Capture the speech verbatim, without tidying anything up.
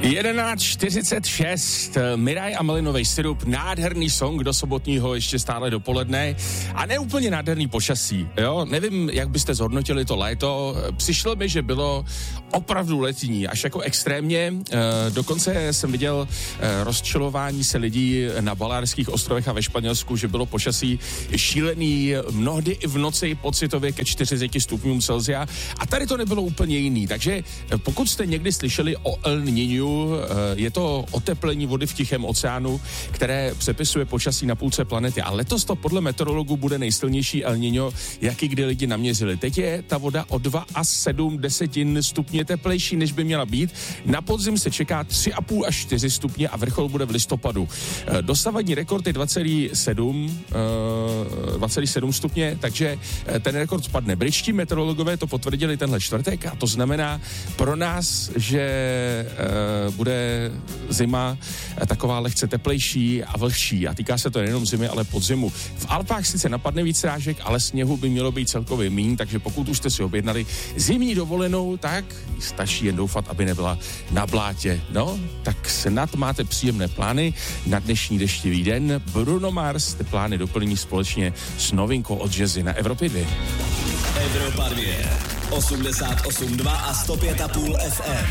jedenáct čtyřicet šest, Miraj a Malinový syrup, nádherný song do sobotního ještě stále dopoledne a neúplně nádherný počasí, jo, nevím, jak byste zhodnotili to léto, přišlo mi, že bylo opravdu letní, až jako extrémně, e, dokonce jsem viděl e, rozčilování se lidí na Balárských ostrovech a ve Španělsku, že bylo počasí šílený, mnohdy i v noci pocitově ke čtyřiceti stupňům Celsia a tady to nebylo úplně jiný, takže pokud jste někdy slyšeli o El Niñu, je to oteplení vody v Tichém oceánu, které přepisuje počasí na půlce planety. A letos to podle meteorologů bude nejsilnější El Niño, jaký kdy lidi naměřili. Teď je ta voda o dva a sedm desetin stupně teplejší, než by měla být. Na podzim se čeká tři a půl až čtyři stupně a vrchol bude v listopadu. Dosavadní rekord je dva celá sedm stupně, takže ten rekord spadne. Britští meteorologové to potvrdili tenhle čtvrtek a to znamená pro nás, že bude zima taková lehce teplejší a vlhčí a týká se to nejenom zimy, ale podzimu. V Alpách sice napadne víc srážek, ale sněhu by mělo být celkově míň, takže pokud už jste si objednali zimní dovolenou, tak stačí jen doufat, aby nebyla na blátě. No, tak snad máte příjemné plány na dnešní deštivý den. Bruno Mars ty plány doplní společně s novinkou od Jazzy na Evropě dva. Evropa dva, osmdesát osm dva a sto pět a půl ef em.